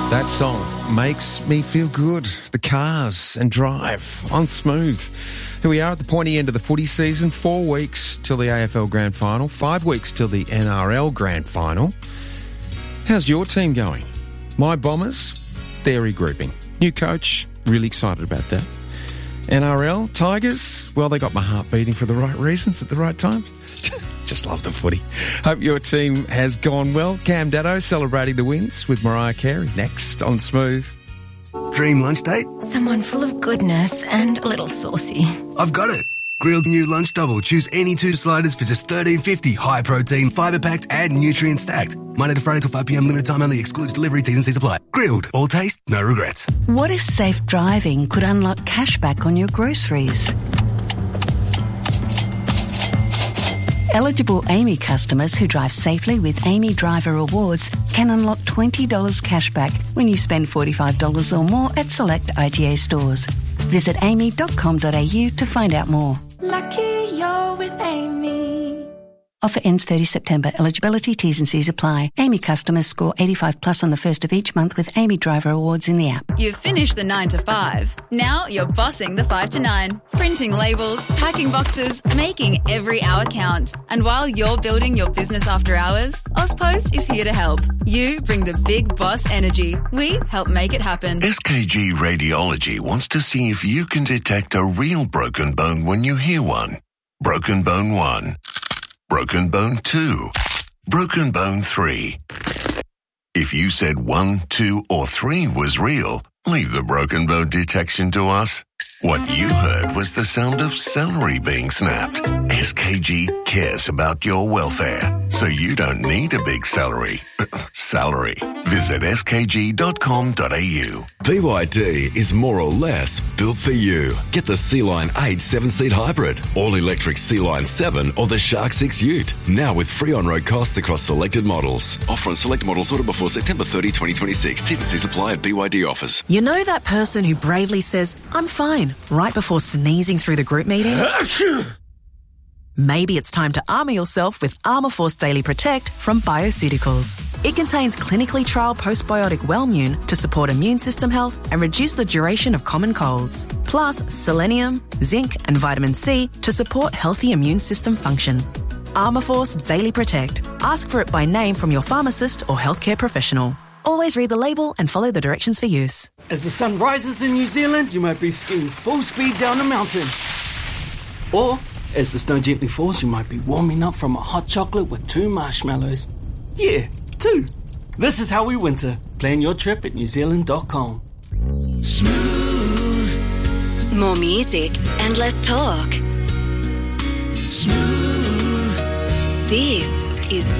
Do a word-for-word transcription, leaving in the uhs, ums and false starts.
That song makes me feel good. The Cars and Drive on Smooth. Here we are at the pointy end of the footy season. Four weeks till the A F L Grand Final. Five weeks till the N R L Grand Final. How's your team going? My Bombers, they're regrouping. New coach, really excited about that. N R L, Tigers, well, they got my heart beating for the right reasons at the right time. Just love the footy. Hope your team has gone well. Cam Daddo celebrating the wins with Mariah Carey next on Smooth. Dream lunch date? Someone full of goodness and a little saucy. I've got it. Grilled new lunch double. Choose any two sliders for just thirteen fifty. High protein, fibre packed and nutrient stacked. Monday to Friday till five p.m. Limited time only. Excludes delivery. T's and C's apply. Grilled. All taste, no regrets. What if safe driving could unlock cashback on your groceries? Eligible Amy customers who drive safely with Amy Driver Rewards can unlock twenty dollars cashback when you spend forty-five dollars or more at select I G A stores. Visit amy dot com dot a u to find out more. Lucky you're with Amy. Offer ends thirtieth September. Eligibility, T's and C's apply. Amy customers score eighty-five plus on the first of each month with Amy Driver Awards in the app. You've finished the nine to five. Now you're bossing the five to nine. Printing labels, packing boxes, making every hour count. And while you're building your business after hours, Ozpost is here to help. You bring the big boss energy. We help make it happen. S K G Radiology wants to see if you can detect a real broken bone when you hear one. Broken bone one. Broken bone two. Broken bone three. If you said one, two, or three was real, leave the broken bone detection to us. What you heard was the sound of celery being snapped. S K G cares about your welfare, so you don't need a big celery. Salary. Visit s k g dot com dot a u. B Y D is more or less built for you. Get the Sea-Line eight seven-seat hybrid, all-electric Sea-Line seven or the Shark six Ute. Now with free on-road costs across selected models. Offer on select models ordered before September thirtieth, twenty twenty-six. T's and C's apply at B Y D offers. You know that person who bravely says, "I'm fine," right before sneezing through the group meeting? Maybe it's time to armour yourself with Armour Force Daily Protect from Bioceuticals. It contains clinically trialled postbiotic Wellmune to support immune system health and reduce the duration of common colds. Plus selenium, zinc and vitamin C to support healthy immune system function. Armour Force Daily Protect. Ask for it by name from your pharmacist or healthcare professional. Always read the label and follow the directions for use. As the sun rises in New Zealand, you might be skiing full speed down a mountain. Or, as the snow gently falls, you might be warming up from a hot chocolate with two marshmallows. Yeah, two. This is how we winter. Plan your trip at new zealand dot com. Smooth. More music and less talk. Smooth. This is